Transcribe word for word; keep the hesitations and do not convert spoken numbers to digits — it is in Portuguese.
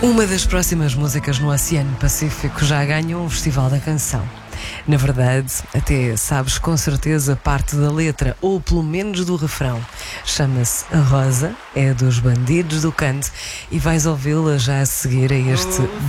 Uma das próximas músicas no Oceano Pacífico já ganhou um Festival da Canção. Na verdade, até sabes com certeza parte da letra, ou pelo menos do refrão. Chama-se A Rosa, é dos Bandidos do Canto e vais ouvi-la já a seguir a este